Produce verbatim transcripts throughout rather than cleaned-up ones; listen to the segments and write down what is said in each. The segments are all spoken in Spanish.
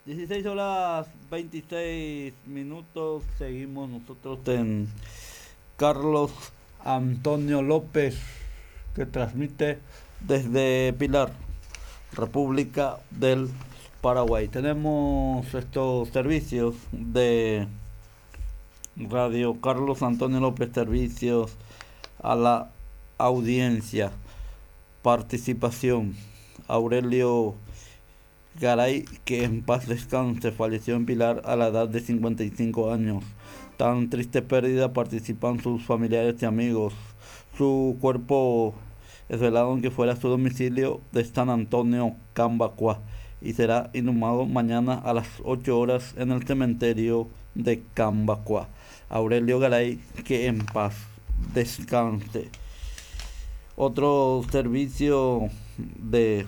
dieciséis horas veintiséis minutos, seguimos nosotros en Carlos Antonio López, que transmite desde Pilar, República del Paraguay. Tenemos estos servicios de Radio Carlos Antonio López, servicios a la audiencia, participación. Aurelio Garay, que en paz descanse, falleció en Pilar a la edad de cincuenta y cinco años. Tan triste pérdida participan sus familiares y amigos. Su cuerpo es velado aunque fuera a su domicilio de San Antonio, Cambacuá, y será inhumado mañana a las ocho horas en el cementerio de Cambacuá. Aurelio Garay, que en paz descanse. Otro servicio de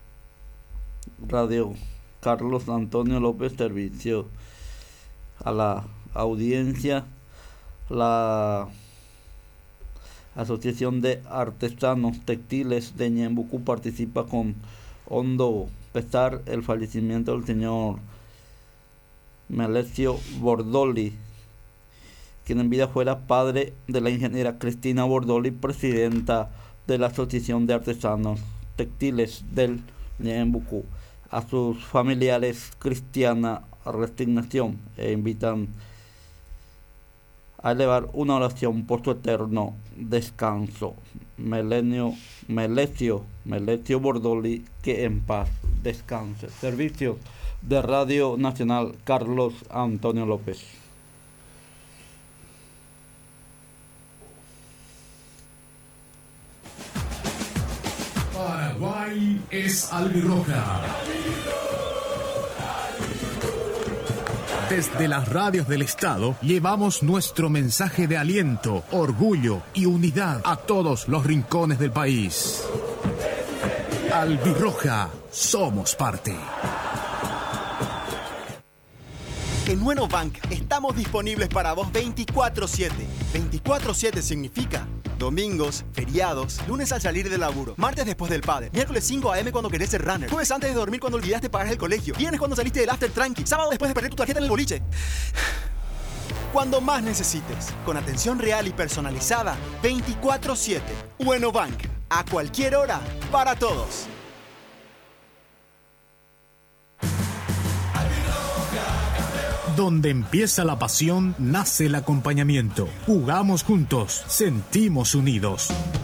Radio Carlos Antonio López, servicio a la audiencia. La Asociación de Artesanos Textiles de Ñembucú participa con hondo pesar el fallecimiento del señor Melesio Bordoli, quien en vida fuera padre de la ingeniera Cristina Bordoli, presidenta de la Asociación de Artesanos Textiles del Ñembucú. A sus familiares cristiana resignación e invitan a elevar una oración por su eterno descanso. Melenio, Melesio, Melesio Bordoli, que en paz descanse. Servicio de Radio Nacional Carlos Antonio López. Paraguay es albirroja. Desde las radios del Estado llevamos nuestro mensaje de aliento, orgullo y unidad a todos los rincones del país. Albirroja, somos parte. En Nueno Bank estamos disponibles para vos veinticuatro siete. veinticuatro siete significa domingos, feriados, lunes al salir del laburo, martes después del padre, miércoles cinco a eme cuando querés ser runner, jueves antes de dormir cuando olvidaste pagar el colegio, viernes cuando saliste del after tranqui, sábado después de perder tu tarjeta en el boliche. Cuando más necesites, con atención real y personalizada, veinticuatro siete. Nueno Bank, a cualquier hora, para todos. Donde empieza la pasión, nace el acompañamiento. Jugamos juntos, sentimos unidos.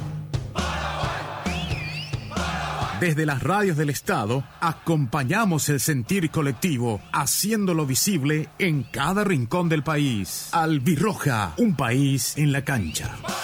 Desde las radios del Estado, acompañamos el sentir colectivo, haciéndolo visible en cada rincón del país. Albirroja, un país en la cancha.